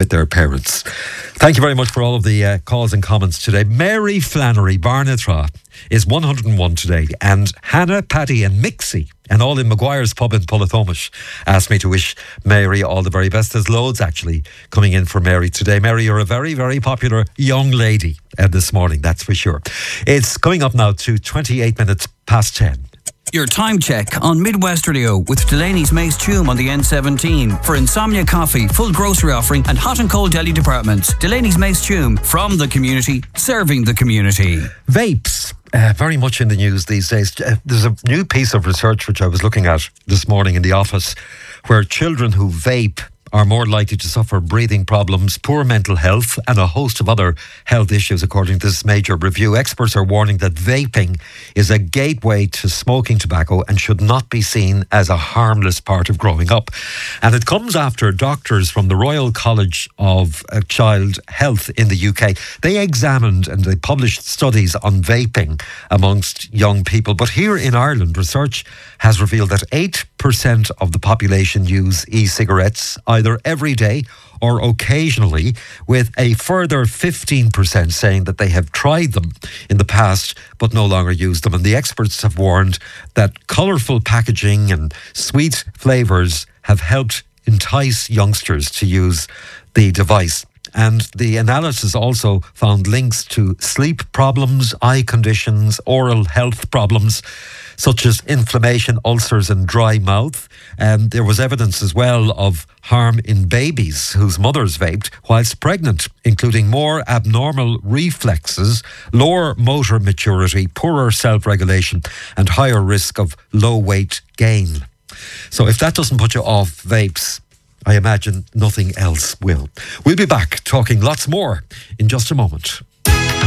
with their parents. Thank you very much for all of the calls and comments today. Mary Flannery, Barnathra, is 101 today, and Hannah, Paddy and Mixie, and all in Maguire's pub in Pullatomish, asked me to wish Mary all the very best. There's loads actually coming in for Mary today. Mary, you're a very, very popular young lady this morning, that's for sure. It's coming up now to 28 minutes past 10. Your time check on Midwest Radio with Delaney's Mace Tume on the N17 for Insomnia Coffee, full grocery offering and hot and cold deli departments. Delaney's Mace Tume, from the community, serving the community. Vapes. Very much in the news these days. There's a new piece of research which I was looking at this morning in the office, where children who vape are more likely to suffer breathing problems, poor mental health and a host of other health issues, according to this major review. Experts are warning that vaping is a gateway to smoking tobacco and should not be seen as a harmless part of growing up. And it comes after doctors from the Royal College of Child Health in the UK, they examined and they published studies on vaping amongst young people. But here in Ireland, research has revealed that 8% of the population use e-cigarettes either every day or occasionally, with a further 15% saying that they have tried them in the past but no longer use them. And the experts have warned that colourful packaging and sweet flavours have helped entice youngsters to use the device. And the analysis also found links to sleep problems, eye conditions, oral health problems, such as inflammation, ulcers and dry mouth. There was evidence as well of harm in babies whose mothers vaped whilst pregnant, including more abnormal reflexes, lower motor maturity, poorer self-regulation and higher risk of low weight gain. So if that doesn't put you off vapes, I imagine nothing else will. We'll be back talking lots more in just a moment.